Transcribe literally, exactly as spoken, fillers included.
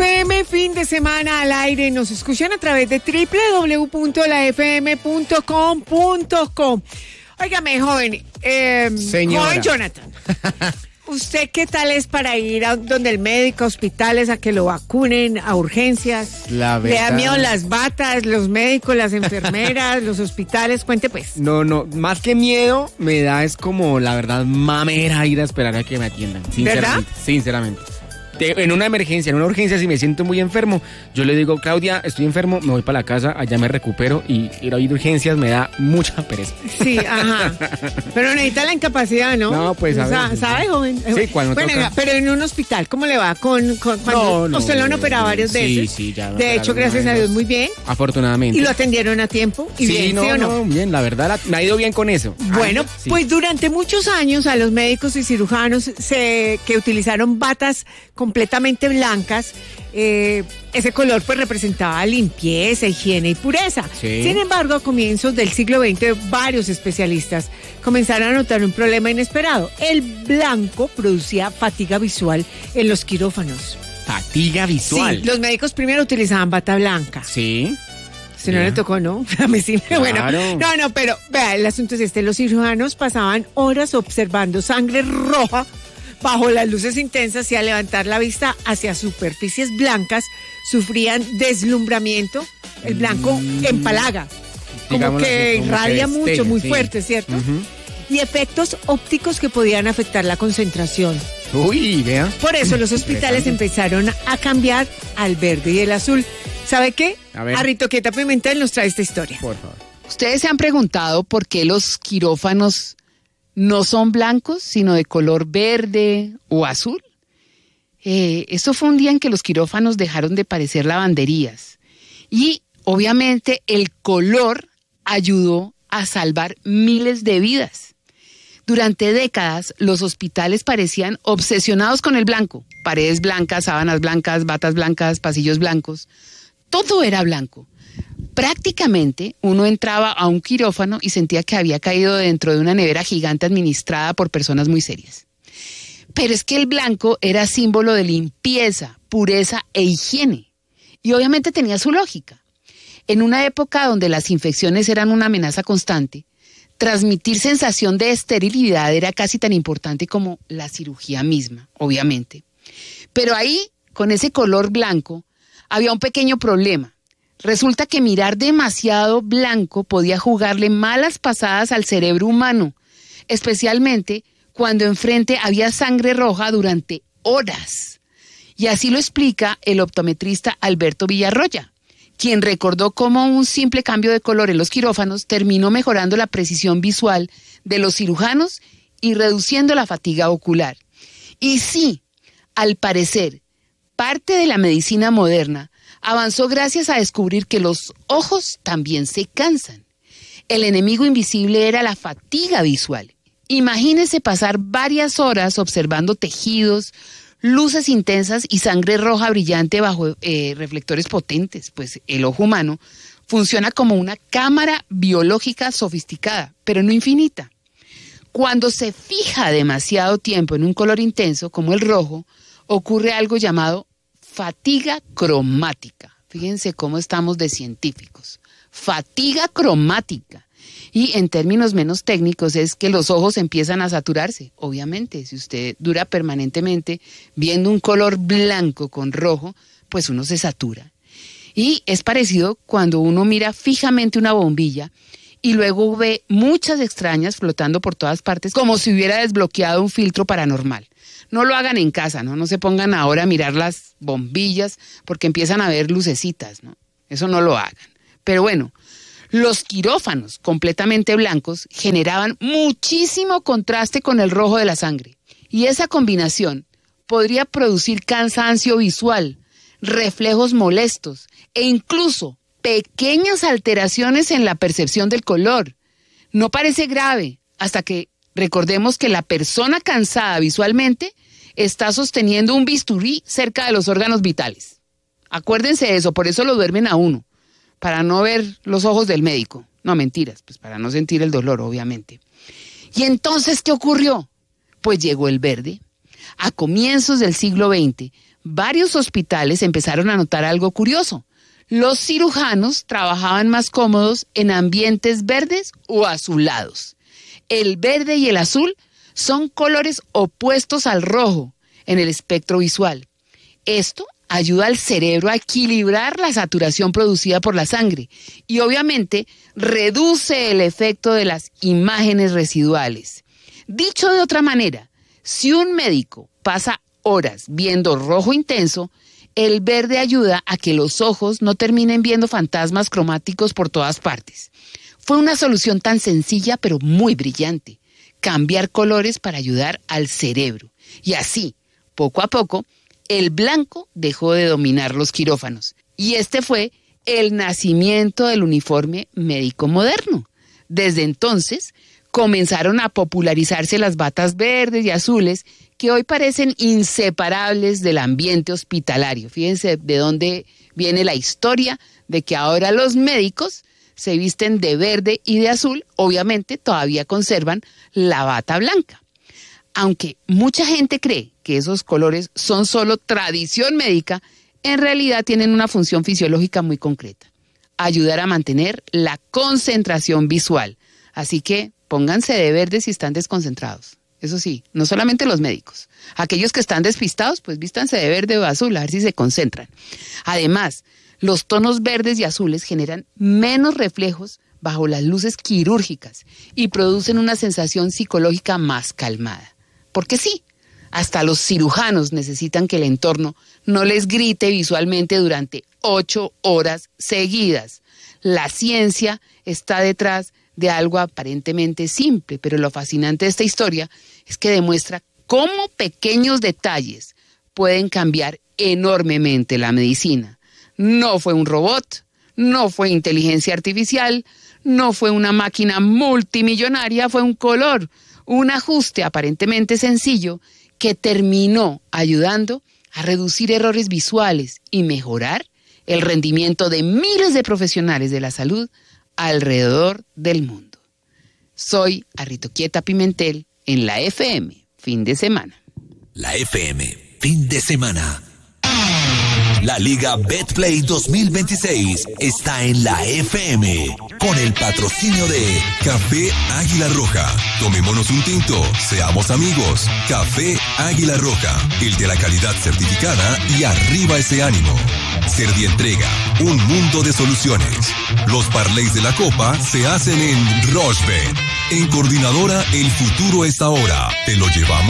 F M, fin de semana al aire. Nos escuchan a través de doble u doble u doble u punto la f m punto com punto co. Óigame, joven, eh, joven Jonathan, ¿usted qué tal es para ir a donde el médico, a hospitales, a que lo vacunen, a urgencias? La verdad... ¿Le da miedo las batas, los médicos, las enfermeras, los hospitales? Cuente pues. No, no, más que miedo, me da es como, la verdad, mamera ir a esperar a que me atiendan. Sinceramente, ¿verdad? Sinceramente. En una emergencia, en una urgencia, si me siento muy enfermo, yo le digo, Claudia, estoy enfermo, me voy para la casa, allá me recupero, y ir a ir a urgencias me da mucha pereza. Sí, ajá. Pero necesita la incapacidad, ¿no? No, pues a ver. ¿Sabe, joven? Sí, cuando bueno, toca. Pero en un hospital, ¿cómo le va? Con, con cuando no, no, usted lo han operado varias veces. Sí, sí, ya. De hecho, gracias a Dios, muy bien. Afortunadamente. ¿Y lo atendieron a tiempo? ¿Y sí, bien, no, sí o no? no, bien, la verdad, la, me ha ido bien con eso. Bueno, Ay, sí. Pues durante muchos años a los médicos y cirujanos se, que utilizaron batas completamente blancas, eh, ese color pues representaba limpieza, higiene y pureza. Sí. Sin embargo, a comienzos del siglo veinte, varios especialistas comenzaron a notar un problema inesperado. El blanco producía fatiga visual en los quirófanos. Fatiga visual. Sí, los médicos primero utilizaban bata blanca. Sí. Si no le tocó, ¿no? A mí sí. Claro. Bueno, no, no, pero vea, el asunto es este. Los cirujanos pasaban horas observando sangre roja bajo las luces intensas y al levantar la vista hacia superficies blancas sufrían deslumbramiento. El blanco mm. empalaga, como Digámoslo que así, como irradia que mucho, destella, muy sí. fuerte, ¿cierto? Uh-huh. Y efectos ópticos que podían afectar la concentración. Uy, vea. Por eso los hospitales empezaron a cambiar al verde y el azul. ¿Sabe qué? A ver. Arrito Quieta Pimentel nos trae esta historia. Por favor. ¿Ustedes se han preguntado por qué los quirófanos no son blancos, sino de color verde o azul? Eh, esto fue un día en que los quirófanos dejaron de parecer lavanderías. Y obviamente el color ayudó a salvar miles de vidas. Durante décadas, los hospitales parecían obsesionados con el blanco. Paredes blancas, sábanas blancas, batas blancas, pasillos blancos. Todo era blanco. Prácticamente uno entraba a un quirófano y sentía que había caído dentro de una nevera gigante administrada por personas muy serias. Pero es que el blanco era símbolo de limpieza, pureza e higiene. Y obviamente tenía su lógica. En una época donde las infecciones eran una amenaza constante, transmitir sensación de esterilidad era casi tan importante como la cirugía misma, obviamente. Pero ahí, con ese color blanco, había un pequeño problema. Resulta que mirar demasiado blanco podía jugarle malas pasadas al cerebro humano, especialmente cuando enfrente había sangre roja durante horas. Y así lo explica el optometrista Alberto Villarroya, quien recordó cómo un simple cambio de color en los quirófanos terminó mejorando la precisión visual de los cirujanos y reduciendo la fatiga ocular. Y sí, al parecer, parte de la medicina moderna avanzó gracias a descubrir que los ojos también se cansan. El enemigo invisible era la fatiga visual. Imagínese pasar varias horas observando tejidos, luces intensas y sangre roja brillante bajo eh, reflectores potentes, pues el ojo humano funciona como una cámara biológica sofisticada, pero no infinita. Cuando se fija demasiado tiempo en un color intenso, como el rojo, ocurre algo llamado fatiga cromática. Fíjense cómo estamos de científicos. Fatiga cromática. Y en términos menos técnicos es que los ojos empiezan a saturarse. Obviamente, si usted dura permanentemente viendo un color blanco con rojo, pues uno se satura. Y es parecido cuando uno mira fijamente una bombilla y luego ve muchas extrañas flotando por todas partes, como si hubiera desbloqueado un filtro paranormal. No lo hagan en casa, ¿no? No se pongan ahora a mirar las bombillas porque empiezan a ver lucecitas, ¿no? Eso no lo hagan. Pero bueno, los quirófanos completamente blancos generaban muchísimo contraste con el rojo de la sangre. Y esa combinación podría producir cansancio visual, reflejos molestos e incluso pequeñas alteraciones en la percepción del color. No parece grave hasta que recordemos que la persona cansada visualmente está sosteniendo un bisturí cerca de los órganos vitales. Acuérdense de eso, por eso lo duermen a uno, para no ver los ojos del médico. No, mentiras, pues para no sentir el dolor, obviamente. ¿Y entonces qué ocurrió? Pues llegó el verde. A comienzos del siglo veinte, varios hospitales empezaron a notar algo curioso. Los cirujanos trabajaban más cómodos en ambientes verdes o azulados. El verde y el azul son colores opuestos al rojo en el espectro visual. Esto ayuda al cerebro a equilibrar la saturación producida por la sangre y obviamente reduce el efecto de las imágenes residuales. Dicho de otra manera, si un médico pasa horas viendo rojo intenso, el verde ayuda a que los ojos no terminen viendo fantasmas cromáticos por todas partes. Fue una solución tan sencilla pero muy brillante. Cambiar colores para ayudar al cerebro. Y así, poco a poco, el blanco dejó de dominar los quirófanos. Y este fue el nacimiento del uniforme médico moderno. Desde entonces, comenzaron a popularizarse las batas verdes y azules que hoy parecen inseparables del ambiente hospitalario. Fíjense de dónde viene la historia de que ahora los médicos se visten de verde y de azul, obviamente todavía conservan la bata blanca. Aunque mucha gente cree que esos colores son solo tradición médica, en realidad tienen una función fisiológica muy concreta: ayudar a mantener la concentración visual. Así que pónganse de verde si están desconcentrados. Eso sí, no solamente los médicos. Aquellos que están despistados, pues vístanse de verde o azul, a ver si se concentran. Además, los tonos verdes y azules generan menos reflejos bajo las luces quirúrgicas y producen una sensación psicológica más calmada. Porque sí, hasta los cirujanos necesitan que el entorno no les grite visualmente durante ocho horas seguidas. La ciencia está detrás de algo aparentemente simple, pero lo fascinante de esta historia es que demuestra cómo pequeños detalles pueden cambiar enormemente la medicina. No fue un robot, no fue inteligencia artificial, no fue una máquina multimillonaria, fue un color, un ajuste aparentemente sencillo que terminó ayudando a reducir errores visuales y mejorar el rendimiento de miles de profesionales de la salud alrededor del mundo. Soy Arritoquieta Pimentel en la F M, fin de semana. La F M, fin de semana. La Liga Betplay dos mil veintiséis está en la F M con el patrocinio de Café Águila Roja. Tomémonos un tinto, seamos amigos. Café Águila Roja, el de la calidad certificada y arriba ese ánimo. Servientrega, un mundo de soluciones. Los parlays de la Copa se hacen en Rochebet. En Coordinadora, el futuro es ahora. Te lo llevamos.